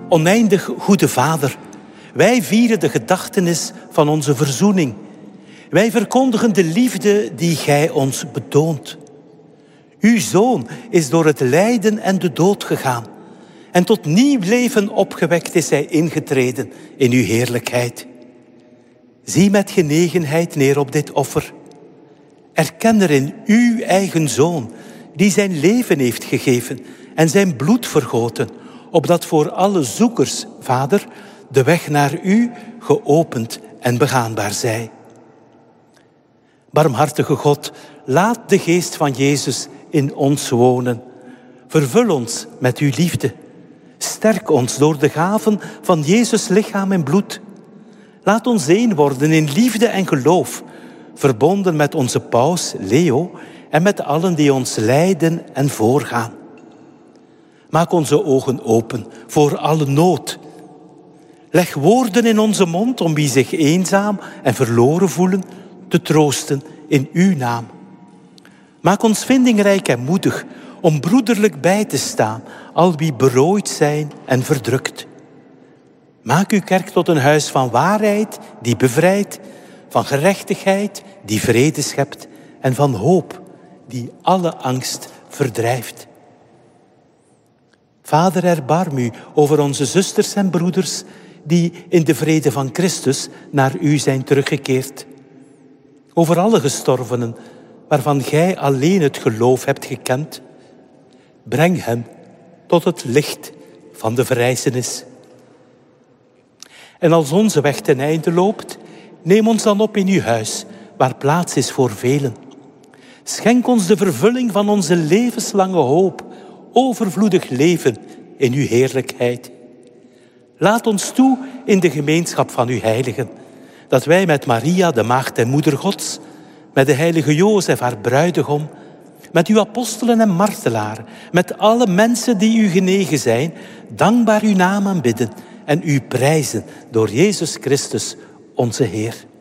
Oneindig goede Vader, wij vieren de gedachtenis van onze verzoening. Wij verkondigen de liefde die gij ons betoont. Uw Zoon is door het lijden en de dood gegaan. En tot nieuw leven opgewekt is hij ingetreden in uw heerlijkheid. Zie met genegenheid neer op dit offer. Erken erin uw eigen Zoon, die zijn leven heeft gegeven en zijn bloed vergoten, opdat voor alle zoekers, Vader, de weg naar u geopend en begaanbaar zij. Barmhartige God, laat de geest van Jezus in ons wonen. Vervul ons met uw liefde. Sterk ons door de gaven van Jezus lichaam en bloed. Laat ons één worden in liefde en geloof, verbonden met onze paus Leo en met allen die ons leiden en voorgaan. Maak onze ogen open voor alle nood. Leg woorden in onze mond om wie zich eenzaam en verloren voelen te troosten in uw naam. Maak ons vindingrijk en moedig om broederlijk bij te staan, al wie berooid zijn en verdrukt. Maak uw kerk tot een huis van waarheid die bevrijdt, van gerechtigheid die vrede schept en van hoop die alle angst verdrijft. Vader, erbarm u over onze zusters en broeders die in de vrede van Christus naar u zijn teruggekeerd. Over alle gestorvenen waarvan gij alleen het geloof hebt gekend. Breng hen tot het licht van de verrijzenis. En als onze weg ten einde loopt, neem ons dan op in uw huis, waar plaats is voor velen. Schenk ons de vervulling van onze levenslange hoop, overvloedig leven in uw heerlijkheid. Laat ons toe in de gemeenschap van uw heiligen, dat wij met Maria, de maagd en moeder Gods, met de heilige Jozef, haar bruidegom, met uw apostelen en martelaren, met alle mensen die u genegen zijn, dankbaar uw naam aanbidden en u prijzen door Jezus Christus, onze Heer.